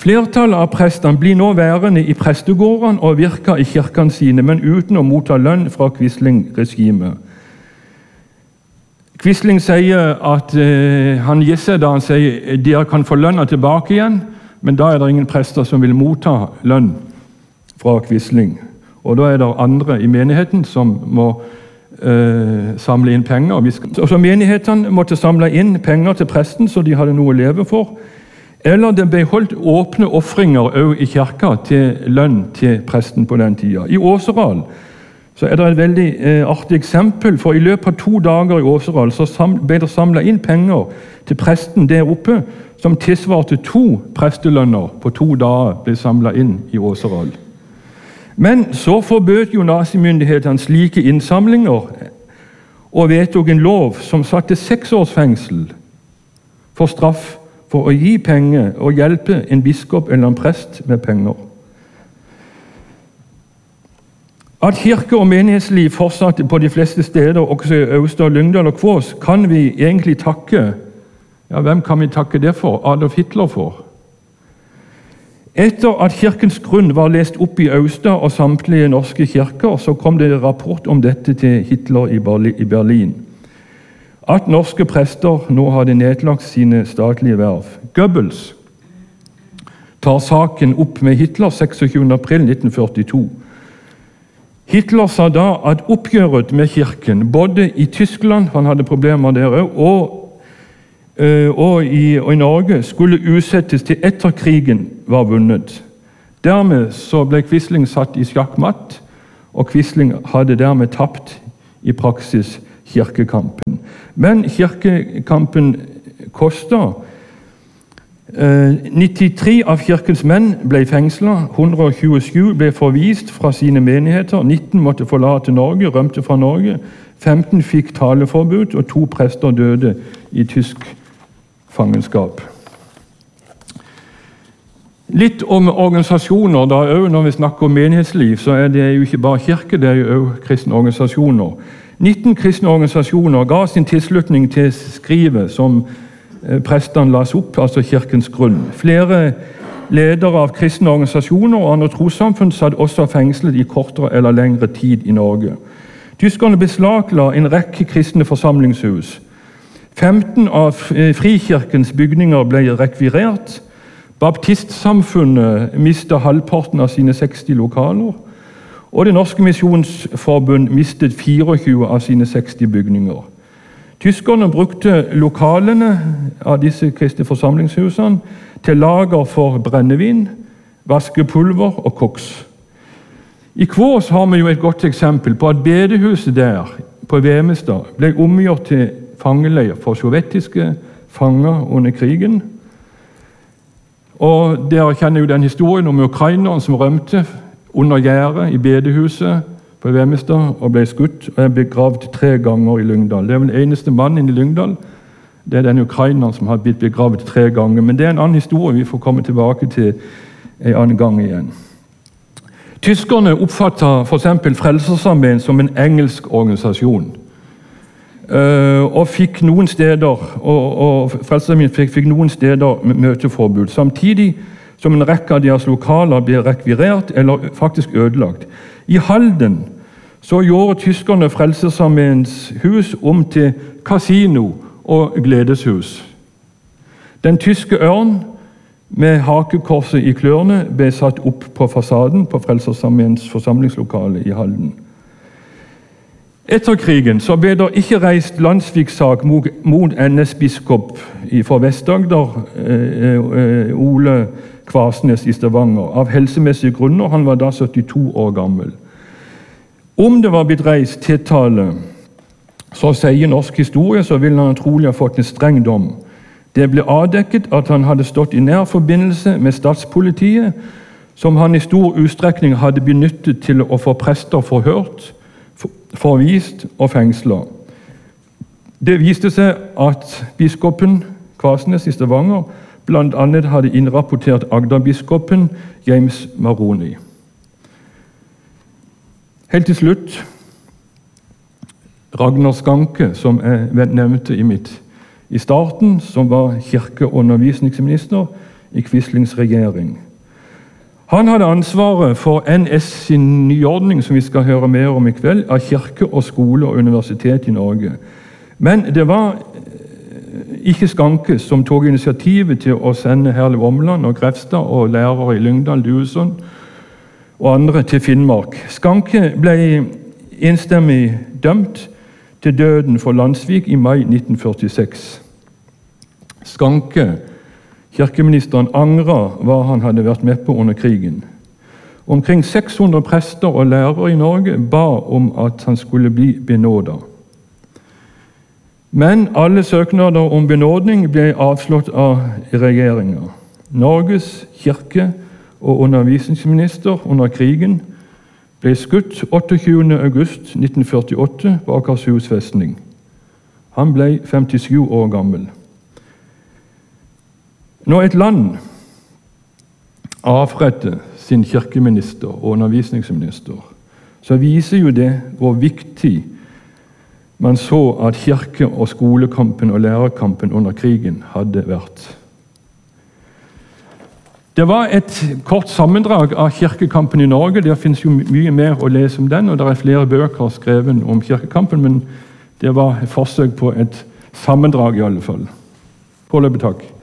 Flertallet av prestene blir nå værende i prestegårdene og virker i kirkene sine, men uten å motta lønn fra Quisling-regimet. Quisling sier at han gir seg da han sier dere kan få lønna tilbake igjen, men da er det ingen prester som vil motta lønn fra Quisling. Og da er det andre i menigheten som må samle inn penger. Så menighetene måtte samle inn penger til presten, så de hadde noe å leve for. Eller det ble holdt åpne offringer også i kirka til lønn til presten på den tida. I Åseral så er det et veldig artig eksempel, for i løpet av 2 dager i Åseral så ble det samlet inn penger til presten der oppe, som tilsvarte 2 prestelønner på 2 dager ble samlet inn i Åseral. Men så forbød jo nazimyndighetene slike innsamlinger og vedtok en lov som satte 6 års fengsel for straff for å gi penger og hjelpe en biskop eller en prest med penger. At kirke- og menighetsliv fortsatte på de fleste steder, også i Austad, Lyngdal og Kvås, kan vi egentlig takke. Ja, hvem kan vi takke det for? Adolf Hitler for. Etter at kirkens grunn var lest opp i Austad og samtlige norske kirker, så kom det en rapport om dette til Hitler i Berlin. At norske prester nå hadde nedlagt sine statlige verv. Goebbels tar saken opp med Hitler 26. april 1942. Hitler sa da at oppgjøret med kirken, både i Tyskland, han hadde problemer der også, og i Norge, skulle utsettes til etter krigen var vunnet. Dermed så ble Quisling satt i sjakkmatt, og Quisling hadde dermed tapt i praksis kirkekampen. Men kirkekampen kostet. 93 av kirkens menn ble fengslet, 127 ble forvist fra sine menigheter, 19 måtte forlate Norge, rømte fra Norge, 15 fikk taleforbud, og 2 prester døde i tysk fangenskap. Litt om organisasjoner, da også når vi snakker om menighetsliv, så er det jo ikke bare kirke, det er jo også kristne organisasjoner. 19 kristne organisasjoner ga sin tilslutning til skrivet som prestene las opp, altså kirkens grunn. Flere ledere av kristne organisasjoner og andre trossamfunn satt også fengslet i kortere eller lengre tid i Norge. Tyskerne beslagla en rekke kristne forsamlingshus. 15 av frikirkens bygninger ble rekvirert. Baptistsamfunnet mistet halvparten av sine 60 lokaler, og Det norske misjonsforbund mistet 24 av sine 60 bygninger. Tyskerne brukte lokalene av disse kristne forsamlingshusene til lager for brennevin, vaskepulver og koks. I Kvås har vi jo et godt eksempel på at bedehuset der på Vemestad ble omgjort til fangeleir for sovjetiske fanger under krigen. Og dere kjenner jo den historien om ukraineren som rømte under gjerdet i bedehuset på Vemestad og ble skutt og er begravd 3 ganger i Lyngdal. Det er den eneste mannen i Lyngdal. Det er den ukraineren som har blitt begravd 3 ganger. Men det er en annen historie vi får komme tilbake til en annen gang igjen. Tyskerne oppfattet for eksempel Frelsesarmeen som en engelsk organisasjon. Og fikk noen steder Frelsesarmeen fikk noen steder møteforbud, samtidig som en rekke av deres lokaler ble rekvirert eller faktisk ødelagt. I Halden så gjorde tyskerne Frelsesarmeens hus om til kasino og gledeshus. Den tyske ørn med hakekorset i klørne ble satt opp på fasaden på Frelsesarmeens forsamlingslokale i Halden. Etter krigen så ble det ikke reist landssviksak mot NS-biskop for Vest-Agder, Ole Kvarsnes i Stavanger, av helsemessige grunner. Han var da 72 år gammel. Om det var blitt reist tiltale, så sier norsk historie, så ville han trolig ha fått en streng dom. Det ble avdekket at han hadde stått i nær forbindelse med statspolitiet, som han i stor utstrekning hadde benyttet til å få prester forhørt, forvist og fengslet. Det viste seg at biskopen Kvarsnes i Stavanger blant annet hadde innrapportert Agderbiskopen James Maroney. Helt til slutt, Ragnar Skanke, som jeg nevnte i starten, som var kirke- og undervisningsminister i Quislings regjering. Han hadde ansvaret for NS sin nyordning, som vi skal høre mer om i kveld, av kirke og skole og universitet i Norge. Men det var ikke Skanke som tok initiativet til å sende Herlev Omland og Grefstad og lærere i Lyngdal, Duesund og andre til Finnmark. Skanke ble enstemmig dømt til døden for Landsvik i mai 1946. Skanke, kirkeministeren, angret hva han hadde vært med på under krigen. Omkring 600 prester og lærere i Norge ba om at han skulle bli benådet. Men alle søknader om benådning ble avslått av regjeringen. Norges kirke- og undervisningsminister under krigen ble skutt 28. august 1948 på Akershus festning. Han ble 57 år gammel. Når et land avretter sin kirkeminister og undervisningsminister, så viser jo det hvor viktig man så at kirke- og skolekampen og lærerkampen under krigen hadde vært. Det var et kort sammendrag av kirkekampen i Norge. Der finnes jo mye mer å lese om den, og det er flere bøker skrevet om kirkekampen, men det var et forsøk på et sammendrag i alle fall. Foreløpig takk.